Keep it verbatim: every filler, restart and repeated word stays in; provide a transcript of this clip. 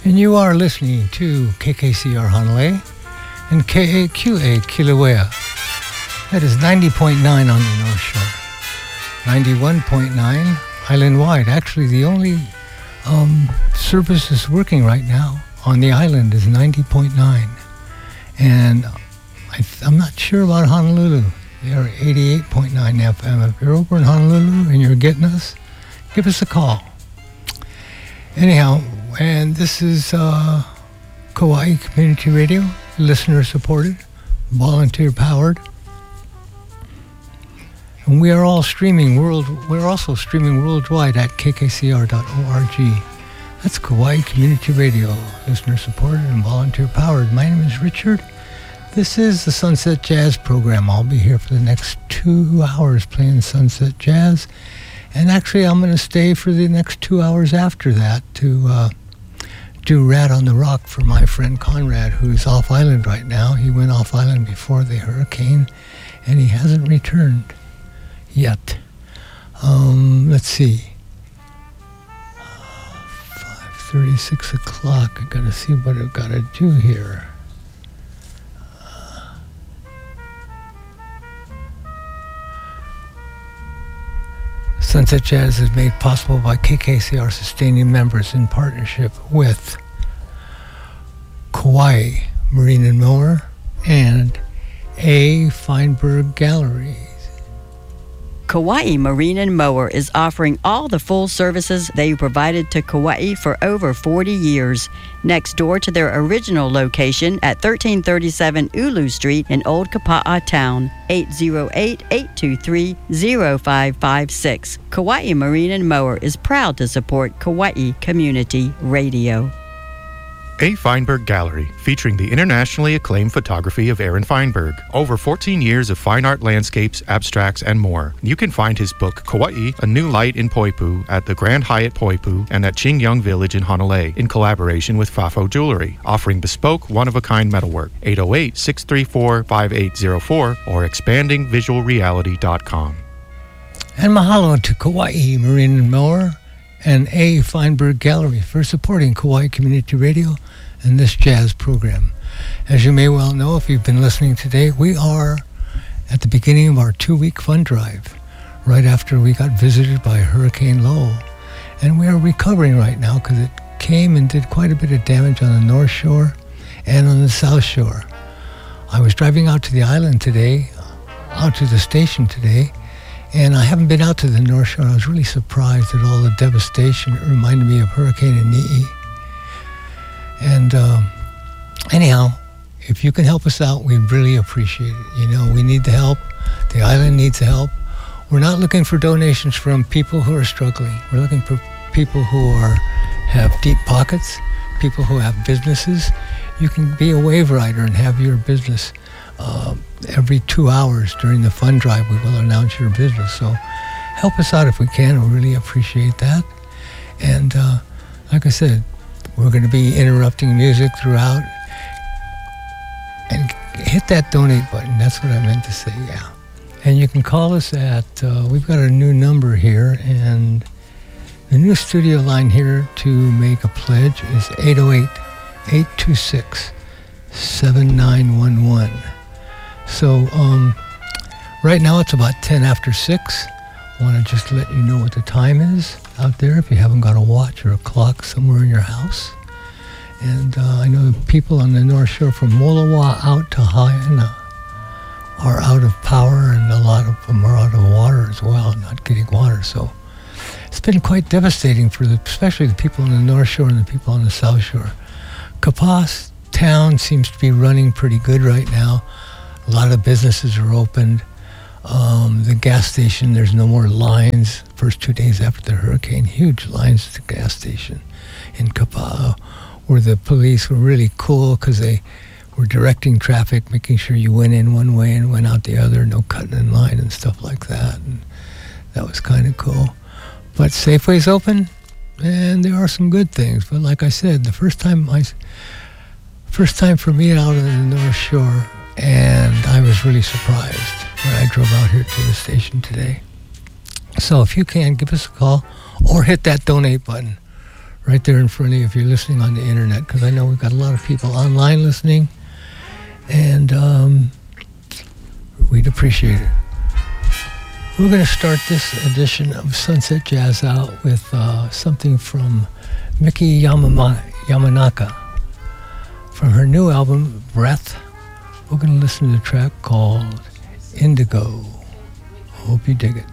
And you are listening to K K C R Hanalei and K A Q A Kilauea. That is ninety point nine on the North Shore, ninety-one point nine island-wide. Actually, the only um, service that's working right now on the island is ninety point nine. And I th- I'm not sure about Honolulu. They are eighty-eight point nine F M. If you're over in Honolulu and you're getting us, give us a call. Anyhow, and this is uh, Kauai Community Radio, listener-supported, volunteer-powered. And we are all streaming world. We're also streaming worldwide at k k c r dot org. That's Kauai Community Radio, listener-supported and volunteer-powered. My name is Richard. This is the Sunset Jazz program. I'll be here for the next two hours playing Sunset Jazz. And actually, I'm going to stay for the next two hours after that to uh, do Rat on the Rock for my friend Conrad, who's off island right now. He went off island before the hurricane, and he hasn't returned yet. Um, let's see. five thirty, six o'clock. I got to see what I've got to do here. Sunset Jazz is made possible by K K C R sustaining members in partnership with Kauai Marine and Mower and A. Feinberg Gallery. Kauai Marine and Mower is offering all the full services they provided to Kauai for over forty years. Next door to their original location at thirteen thirty-seven Ulu Street in Old Kapa'a Town, eight oh eight, eight two three, oh five five six. Kauai Marine and Mower is proud to support Kauai Community Radio. A. Feinberg Gallery, featuring the internationally acclaimed photography of Aaron Feinberg. Over fourteen years of fine art landscapes, abstracts, and more. You can find his book, Kauai, A New Light in Poipu, at the Grand Hyatt Poipu and at Qingyang Village in Hanalei, in collaboration with Fafo Jewelry, offering bespoke, one-of-a-kind metalwork. eight oh eight, six three four, five eight oh four or expanding visual reality dot com. And mahalo to Kauai Marine and Mower and A. Feinberg Gallery for supporting Kauai Community Radio and this jazz program. As you may well know, if you've been listening today, we are at the beginning of our two-week fund drive, right after we got visited by Hurricane Lowell. And we are recovering right now because it came and did quite a bit of damage on the North Shore and on the South Shore. I was driving out to the island today, out to the station today, and I haven't been out to the North Shore. I was really surprised at all the devastation. It reminded me of Hurricane Ini'i. And um, anyhow, if you can help us out, we really appreciate it. You know, we need the help. The island needs the help. We're not looking for donations from people who are struggling. We're looking for people who are have deep pockets, people who have businesses. You can be a wave rider and have your business uh, every two hours during the fund drive. We will announce your business. So help us out if we can. We really appreciate that. And uh, like I said, we're going to be interrupting music throughout. And hit that donate button. That's what I meant to say, yeah. And you can call us at, uh, we've got a new number here, and the new studio line here to make a pledge is eight oh eight, eight two six, seven nine one one. So um, right now it's about ten after six. I want to just let you know what the time is out there if you haven't got a watch or a clock somewhere in your house. And uh, I know the people on the North Shore from Molawa out to Haina are out of power, and a lot of them are out of water as well, not getting water. So it's been quite devastating for the, especially the people on the North Shore and the people on the South Shore. Kapa'a Town seems to be running pretty good right now. A lot of businesses are opened. Um, the gas station, there's no more lines. First two days after the hurricane, huge lines at the gas station in Kapa'a, where the police were really cool because they were directing traffic, making sure you went in one way and went out the other, no cutting in line and stuff like that. And that was kind of cool. But Safeway's open, and there are some good things. But like I said, the first time I, first time for me out on the North Shore, and I was really surprised when I drove out here to the station today. So if you can, give us a call or hit that donate button right there in front of you if you're listening on the internet, because I know we've got a lot of people online listening, and um, we'd appreciate it. We're going to start this edition of Sunset Jazz out with uh, something from Miki Yamama- Yamanaka. From her new album, Breath, we're going to listen to a track called Indigo. Hope you dig it.